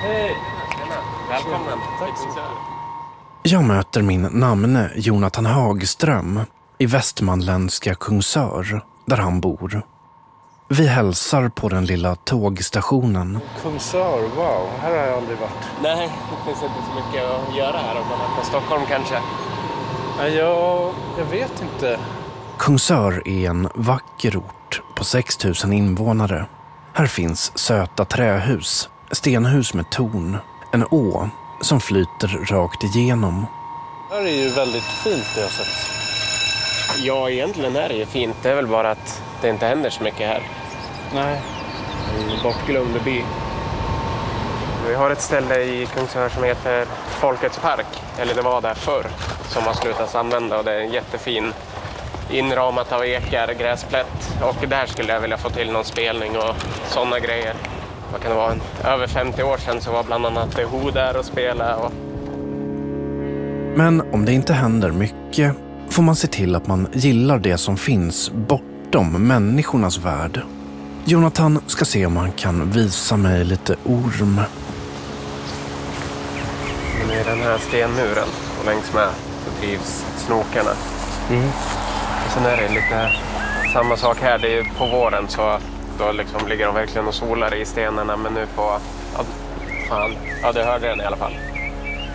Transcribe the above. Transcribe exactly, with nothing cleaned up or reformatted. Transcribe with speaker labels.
Speaker 1: Hej! Välkommen. Tack så mycket.
Speaker 2: Jag möter min namne Jonathan Hagström i västmanländska Kungsör, där han bor. Vi hälsar på den lilla tågstationen.
Speaker 3: Kungsör, wow. Här har jag aldrig varit.
Speaker 1: Nej, det finns inte så mycket att göra här om man är från Stockholm kanske.
Speaker 3: Ja, jag, jag vet inte.
Speaker 2: Kungsör är en vacker ort på sex tusen invånare. Här finns söta trähus, stenhus med torn, en å som flyter rakt igenom.
Speaker 3: Det här är ju väldigt fint det jag har sett.
Speaker 1: Ja, egentligen är det ju fint. Det är väl bara att det inte händer så mycket här.
Speaker 3: Nej.
Speaker 1: En bortglömd by. Vi har ett ställe i Kungsör som heter Folkets park. Eller det var där förr som har slutat använda. Och det är en jättefin inramat av ekar, gräsplätt. Och där skulle jag vilja få till någon spelning och sådana grejer. Vad kan det vara? En, över femtio år sedan så var bland annat The Who där och spela. Och...
Speaker 2: Men om det inte händer mycket får man se till att man gillar det som finns bortom människornas värld. Jonathan ska se om han kan visa mig lite orm.
Speaker 1: Men i den här stenmuren och längs med så trivs snokarna.
Speaker 3: Mm.
Speaker 1: Och sen är det lite samma sak här. Det är på våren så då liksom ligger de verkligen och solar i stenarna. Men nu på... Ja, fan. Ja, det hörde den i alla fall.